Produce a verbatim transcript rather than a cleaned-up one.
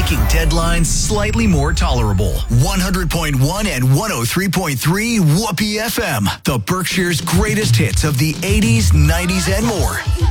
making deadlines slightly more tolerable. one hundred point one and one oh three point three Whoopee F M, the Berkshire's greatest hits of the eighties, nineties, and more.